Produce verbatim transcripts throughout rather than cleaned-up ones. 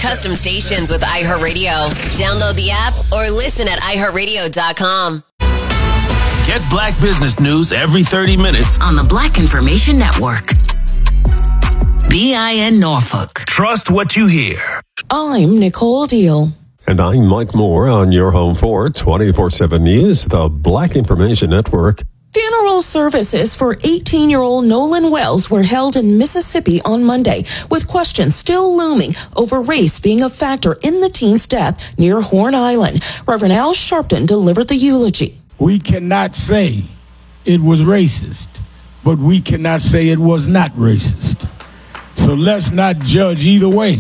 custom stations with iHeartRadio. Download the app or listen at i heart radio dot com. Get Black business news every thirty minutes on the Black Information Network. B I N Norfolk. Trust what you hear. I'm Nicole Deal. And I'm Mike Moore on your home for twenty-four seven News, the Black Information Network. Funeral services for eighteen-year-old Nolan Wells were held in Mississippi on Monday, with questions still looming over race being a factor in the teen's death near Horn Island. Reverend Al Sharpton delivered the eulogy. We cannot say it was racist, but we cannot say it was not racist. So let's not judge either way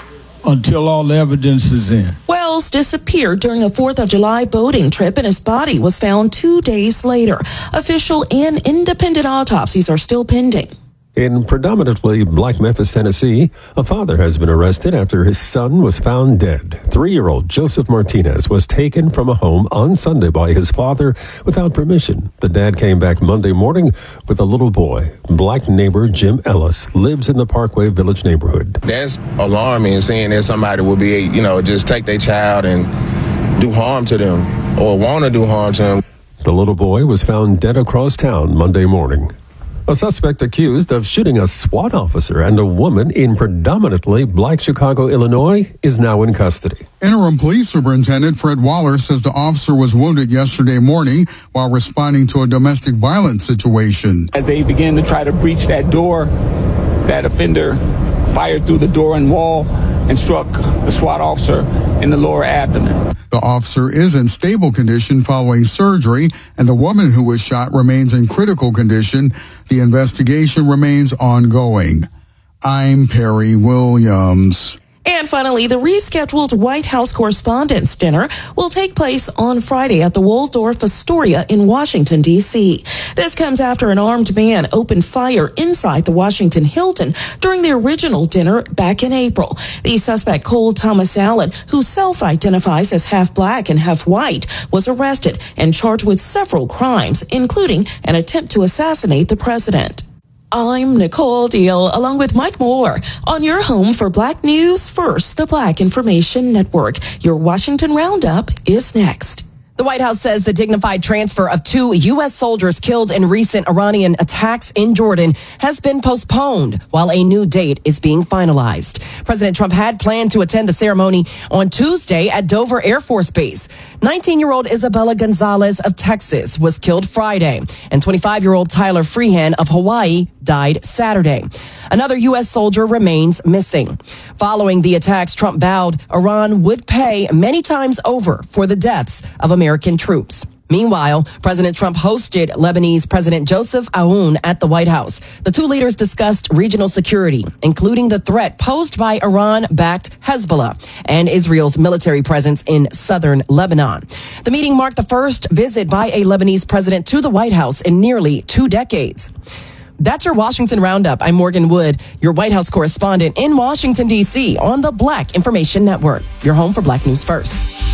until all the evidence is in. Wells disappeared during a fourth of July boating trip, and his body was found two days later. Official and independent autopsies are still pending. In predominantly Black Memphis, Tennessee, a father has been arrested after his son was found dead. Three-year-old Joseph Martinez was taken from a home on Sunday by his father without permission. The dad came back Monday morning with a little boy. Black neighbor Jim Ellis lives in the Parkway Village neighborhood. That's alarming, seeing that somebody will be, you know, just take their child and do harm to them or want to do harm to them. The little boy was found dead across town Monday morning. A suspect accused of shooting a SWAT officer and a woman in predominantly Black Chicago, Illinois, is now in custody. Interim Police Superintendent Fred Waller says the officer was wounded yesterday morning while responding to a domestic violence situation. As they began to try to breach that door, that offender fired through the door and wall and struck the SWAT officer in the lower abdomen. The officer is in stable condition following surgery, and the woman who was shot remains in critical condition. The investigation remains ongoing. I'm Perry Williams. And finally, the rescheduled White House Correspondents' Dinner will take place on Friday at the Waldorf Astoria in Washington, D C. This comes after an armed man opened fire inside the Washington Hilton during the original dinner back in April. The suspect, Cole Thomas Allen, who self-identifies as half black and half white, was arrested and charged with several crimes, including an attempt to assassinate the president. I'm Nicole Deal, along with Mike Moore, on your home for Black News First, the Black Information Network. Your Washington Roundup is next. The White House says the dignified transfer of two U S soldiers killed in recent Iranian attacks in Jordan has been postponed while a new date is being finalized. President Trump had planned to attend the ceremony on Tuesday at Dover Air Force Base. nineteen-year-old Isabella Gonzalez of Texas was killed Friday, and twenty-five-year-old Tyler Freehan of Hawaii died Saturday. Another U S soldier remains missing. Following the attacks, Trump vowed Iran would pay many times over for the deaths of American troops. Meanwhile, President Trump hosted Lebanese President Joseph Aoun at the White House. The two leaders discussed regional security, including the threat posed by Iran-backed Hezbollah and Israel's military presence in southern Lebanon. The meeting marked the first visit by a Lebanese president to the White House in nearly two decades. That's your Washington Roundup. I'm Morgan Wood, your White House correspondent in Washington, D C on the Black Information Network, your home for Black News First.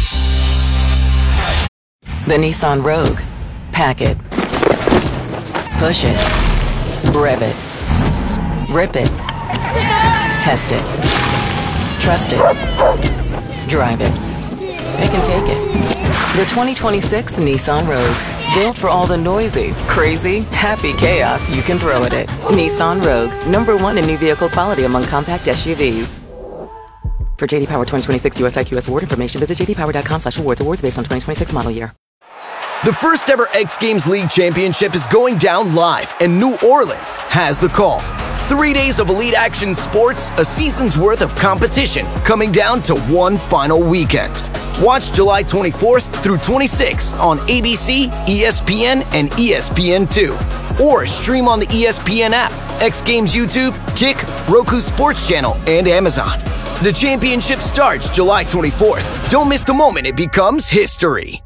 The Nissan Rogue. Pack it. Push it. Rev it. Rip it. Test it. Trust it. Drive it. Pick and take it. The twenty twenty-six Nissan Rogue. Built for all the noisy, crazy, happy chaos you can throw at it. Nissan Rogue, number one in new vehicle quality among compact S U Vs. For J D Power twenty twenty-six U S I Q S award information, visit j d power dot com slash awards. Awards based on twenty twenty-six model year. The first ever X Games League Championship is going down live, and New Orleans has the call. Three days of elite action sports, a season's worth of competition, coming down to one final weekend. Watch July twenty-fourth through twenty-sixth on A B C, E S P N, and E S P N two. Or stream on the E S P N app, X Games YouTube, Kick, Roku Sports Channel, and Amazon. The championship starts July twenty-fourth. Don't miss the moment it becomes history.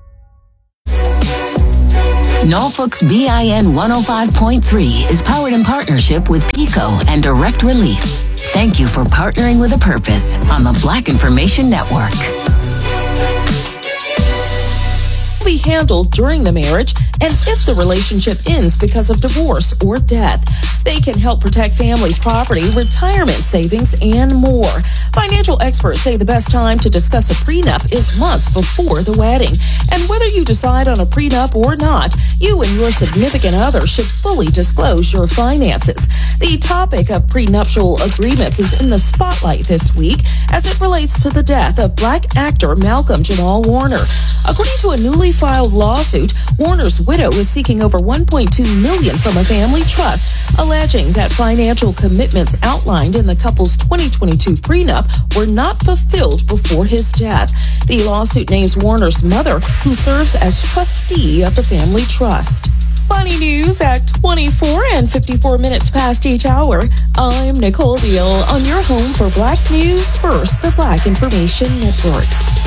Norfolk's B I N one oh five point three is powered in partnership with PECO and Direct Relief. Thank you for partnering with a purpose on the Black Information Network. Be handled during the marriage and if the relationship ends because of divorce or death. They can help protect family property, retirement savings, and more. Financial experts say the best time to discuss a prenup is months before the wedding. And whether you decide on a prenup or not, you and your significant other should fully disclose your finances. The topic of prenuptial agreements is in the spotlight this week as it relates to the death of Black actor Malcolm Jamal Warner. According to a newly filed lawsuit, Warner's widow is seeking over one point two million dollars from a family trust, alleging that financial commitments outlined in the couple's twenty twenty-two prenup were not fulfilled before his death. The lawsuit names Warner's mother, who serves as trustee of the family trust. Funny news at twenty-four and fifty-four minutes past each hour. I'm Nicole Deal on your home for Black News First, the Black Information Network.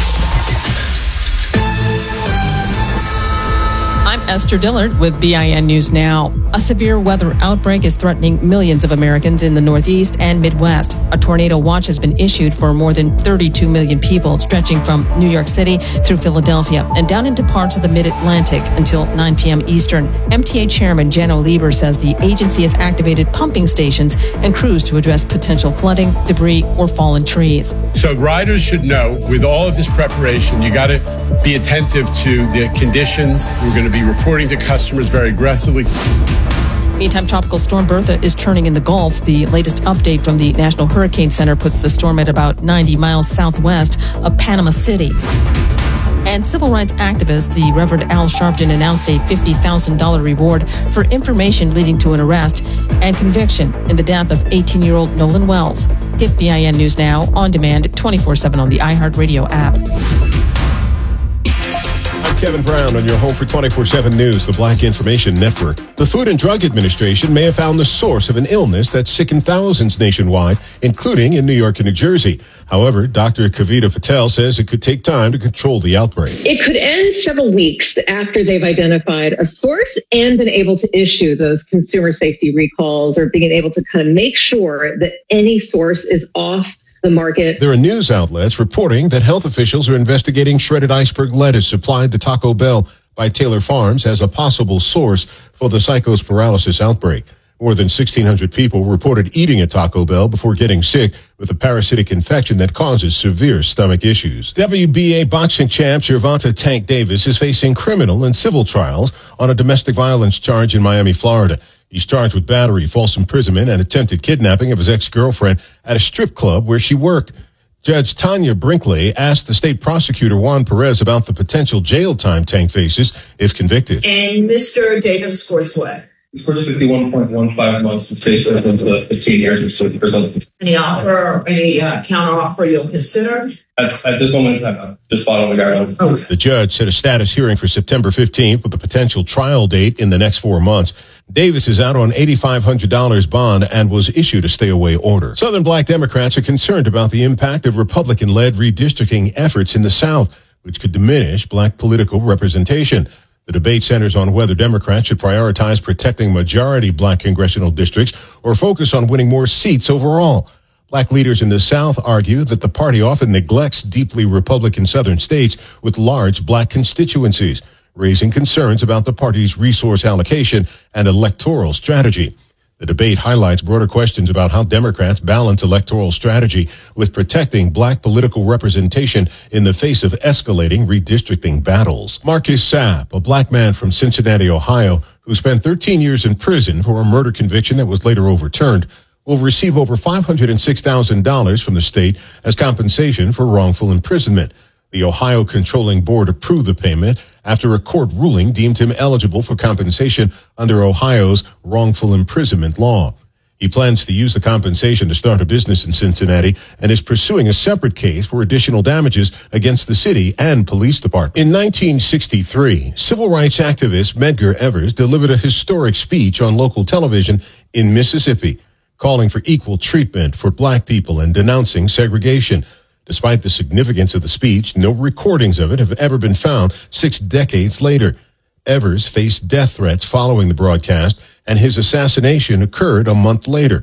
I'm Esther Dillard with B I N News Now. A severe weather outbreak is threatening millions of Americans in the Northeast and Midwest. A tornado watch has been issued for more than thirty-two million people, stretching from New York City through Philadelphia and down into parts of the Mid-Atlantic until nine p.m. Eastern. M T A Chairman Jano Lieber says the agency has activated pumping stations and crews to address potential flooding, debris, or fallen trees. So riders should know, with all of this preparation, you got to be attentive to the conditions. We're going to be reporting to customers very aggressively. Meantime, Tropical Storm Bertha is turning in the Gulf. The latest update from the National Hurricane Center puts the storm at about ninety miles southwest of Panama City. And civil rights activist, the Reverend Al Sharpton, announced a fifty thousand dollars reward for information leading to an arrest and conviction in the death of eighteen-year-old Nolan Wells. Get B I N News Now on demand twenty-four seven on the iHeartRadio app. Kevin Brown on your home for twenty-four seven News, the Black Information Network. The Food and Drug Administration may have found the source of an illness that sickened thousands nationwide, including in New York and New Jersey. However, Doctor Kavita Patel says it could take time to control the outbreak. It could end several weeks after they've identified a source and been able to issue those consumer safety recalls, or being able to kind of make sure that any source is off the market. There are news outlets reporting that health officials are investigating shredded iceberg lettuce supplied to Taco Bell by Taylor Farms as a possible source for the psychos paralysis outbreak. More than sixteen hundred people reported eating at Taco Bell before getting sick with a parasitic infection that causes severe stomach issues. W B A boxing champ Gervonta Tank Davis is facing criminal and civil trials on a domestic violence charge in Miami, Florida. He's charged with battery, false imprisonment, and attempted kidnapping of his ex-girlfriend at a strip club where she worked. Judge Tanya Brinkley asked the state prosecutor Juan Perez about the potential jail time Tank faces if convicted. And Mister Davis scores what? He scores fifty-one point one five months to face up into fifteen years in prison. Any offer, any uh, counter offer you'll consider? At, at this moment in time, I'm just following the guidelines. Oh. The judge set a status hearing for September fifteenth with a potential trial date in the next four months. Davis is out on eight thousand five hundred dollars bond and was issued a stay-away order. Southern Black Democrats are concerned about the impact of Republican-led redistricting efforts in the South, which could diminish Black political representation. The debate centers on whether Democrats should prioritize protecting majority Black congressional districts or focus on winning more seats overall. Black leaders in the South argue that the party often neglects deeply Republican Southern states with large Black constituencies, raising concerns about the party's resource allocation and electoral strategy. The debate highlights broader questions about how Democrats balance electoral strategy with protecting Black political representation in the face of escalating redistricting battles. Marcus Sapp, a Black man from Cincinnati, Ohio, who spent thirteen years in prison for a murder conviction that was later overturned, will receive over five hundred six thousand dollars from the state as compensation for wrongful imprisonment. The Ohio Controlling Board approved the payment after a court ruling deemed him eligible for compensation under Ohio's wrongful imprisonment law. He plans to use the compensation to start a business in Cincinnati and is pursuing a separate case for additional damages against the city and police department. In nineteen sixty-three, civil rights activist Medgar Evers delivered a historic speech on local television in Mississippi, calling for equal treatment for Black people and denouncing segregation. Despite the significance of the speech, no recordings of it have ever been found six decades later. Evers faced death threats following the broadcast, and his assassination occurred a month later.